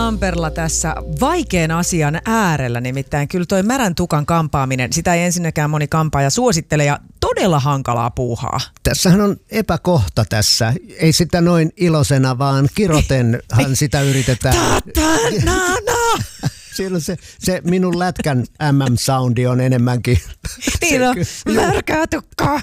Amperla tässä vaikean asian äärellä, nimittäin kyllä toi märän tukan kampaaminen, sitä ei ensinnäkään moni kampaaja suosittele ja todella hankalaa puuhaa. Tässähän on epäkohta tässä. Ei sitä noin iloisena, vaan kirotenhan sitä yritetään. Silloin se minun lätkän MM-soundi on enemmänkin. Niin on, märkää tukkaa.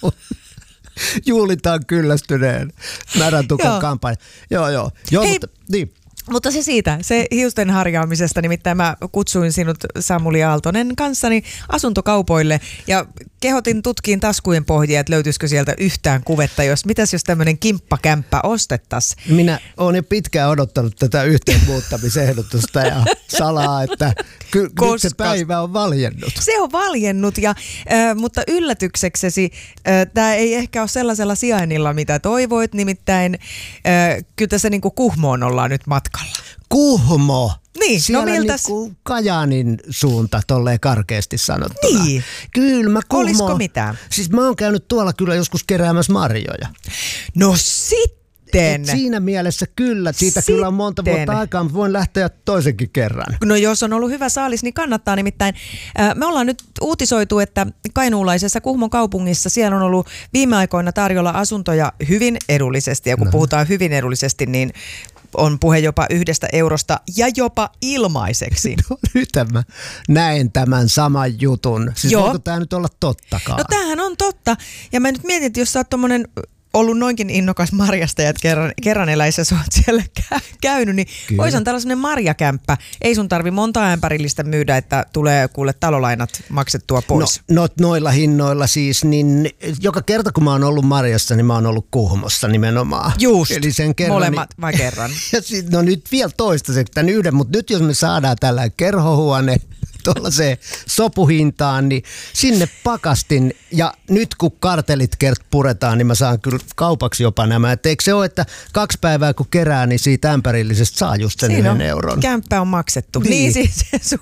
Juulitaan kyllästyneen märän tukan kampanja. Joo, hei, mutta niin. Mutta se siitä, se hiusten harjaamisesta, nimittäin mä kutsuin sinut Samuli Aaltonen kanssani asuntokaupoille ja kehotin tutkiin taskujen pohjia, että löytyisikö sieltä yhtään kuvetta, mitäs jos tämmöinen kimppakämppä ostettaisiin. Minä olen jo pitkään odottanut tätä yhteenmuuttamisehdotusta ja salaa, että nyt se päivä on valjennut. Se on valjennut, mutta yllätykseksesi tämä ei ehkä ole sellaisella sijainnilla, mitä toivoit, nimittäin kyllä tässä niin kuin Kuhmoon ollaan nyt matkalla. Kuhmo! Niin, siellä no miltäs? Niinku Kajaanin suunta, tolleen karkeasti sanottuna. Niin. Kyllä mä Kuhmo. Olisiko mitään? Siis mä oon käynyt tuolla kyllä joskus keräämässä marjoja. No sitten! Siinä mielessä kyllä. Siitä kyllä on monta vuotta aikaa, mutta voin lähteä toisenkin kerran. No jos on ollut hyvä saalis, niin kannattaa nimittäin. Me ollaan nyt uutisoitu, että kainuulaisessa Kuhmon kaupungissa siellä on ollut viime aikoina tarjolla asuntoja hyvin edullisesti. Ja kun puhutaan hyvin edullisesti, niin on puhe jopa 1 eurosta ja jopa ilmaiseksi. No nyt mä näen tämän saman jutun. Siis voiko tämä nyt olla tottakaan? No tämähän on totta. Ja mä nyt mietin, että jos sä oot tommonen ollut noinkin innokas marjastaja, että kerran eläissä sä oot siellä käynyt, niin voisin tällainen marjakämppä. Ei sun tarvi monta ämpärillistä myydä, että tulee kuule talolainat maksettua pois. No noilla hinnoilla siis, niin joka kerta kun mä oon ollut marjassa, niin mä oon ollut Kuhmossa nimenomaan. Just, eli sen kerran, molemmat vai kerran? Ja no nyt vielä toistaiseksi tämän yhden, mutta nyt jos me saadaan tällainen kerhohuone tuollaiseen sopuhintaan, niin sinne pakastin. Ja nyt kun kartelit puretaan, niin mä saan kyllä kaupaksi jopa nämä. Et eikö se ole, että 2 päivää kun kerää, niin siitä ämpärillisestä saa just sen 1 euron. Kämppä on maksettu. Niin siis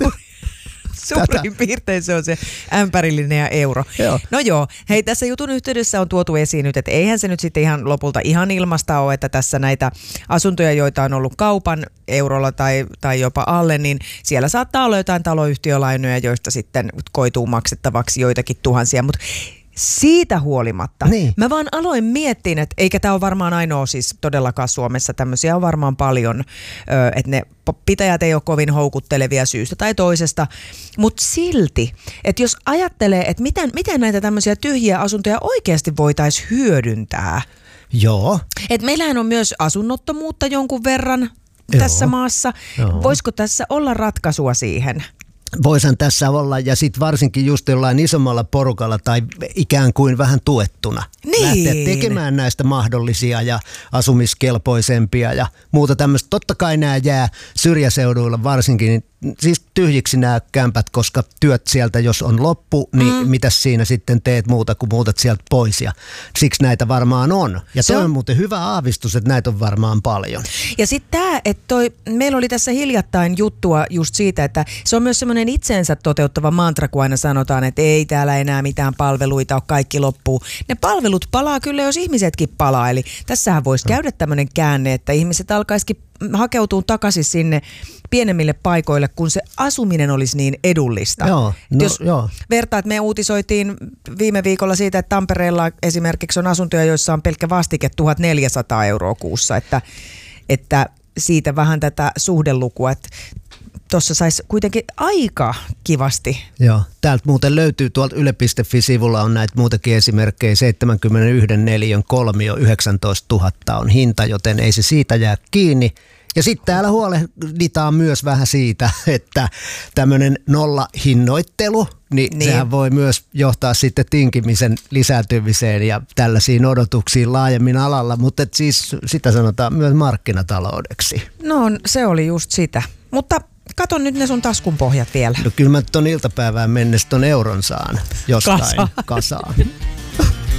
suurin piirtein se on se ämpärillinen ja euro. Joo. No joo, hei tässä jutun yhteydessä on tuotu esiin nyt, että eihän se nyt sitten ihan lopulta ihan ilmasta ole, että tässä näitä asuntoja, joita on ollut kaupan eurolla tai jopa alle, niin siellä saattaa olla jotain taloyhtiölainoja, joista sitten koituu maksettavaksi joitakin tuhansia, mutta siitä huolimatta. Niin. Mä vaan aloin miettiä, että eikä tämä ole varmaan ainoa siis todellakaan Suomessa, tämmöisiä on varmaan paljon, että ne pitäjät ei ole kovin houkuttelevia syystä tai toisesta, mutta silti, että jos ajattelee, että miten näitä tämmöisiä tyhjiä asuntoja oikeasti voitaisiin hyödyntää. Joo. Että meillähän on myös asunnottomuutta jonkun verran tässä maassa. Joo. Voisiko tässä olla ratkaisua siihen? Voisin tässä olla, ja sitten varsinkin just jollain isommalla porukalla tai ikään kuin vähän tuettuna. Niin. Lähteä tekemään näistä mahdollisia ja asumiskelpoisempia ja muuta tämmöistä. Totta kai nämä jää syrjäseuduilla varsinkin, niin siis tyhjiksi nämä kämpät, koska työt sieltä jos on loppu, niin mitäs siinä sitten teet muuta kuin muutat sieltä pois. Ja siksi näitä varmaan on. Ja se on muuten hyvä aavistus, että näitä on varmaan paljon. Ja sitten tämä, että meillä oli tässä hiljattain juttua just siitä, että se on myös semmoinen itseensä toteuttava mantra, kun aina sanotaan, että ei täällä enää mitään palveluita ole, kaikki loppuu. Ne palvelut palaa kyllä, jos ihmisetkin palaa. Eli tässähän voisi käydä tämmöinen käänne, että ihmiset alkaisikin hakeutuu takaisin sinne pienemmille paikoille, kun se asuminen olisi niin edullista. Jos vertaat, me uutisoitiin viime viikolla siitä, että Tampereella esimerkiksi on asuntoja, joissa on pelkkä vastike 1 400 euroa kuussa, että siitä vähän tätä suhdelukua, että tuossa saisi kuitenkin aika kivasti. Joo, täältä muuten löytyy tuolta yle.fi-sivulla on näitä muutakin esimerkkejä. 71 neliön kolmio 19 000 on hinta, joten ei se siitä jää kiinni. Ja sitten täällä huolehditaan myös vähän siitä, että tämmöinen nollahinnoittelu, niin sehän voi myös johtaa sitten tinkimisen lisääntymiseen ja tällaisiin odotuksiin laajemmin alalla, mutta siis sitä sanotaan myös markkinataloudeksi. No se oli just sitä, mutta katon nyt ne sun taskun pohjat vielä. No kyllä mä ton iltapäivään mennessä ton euron saan jostain kasaan.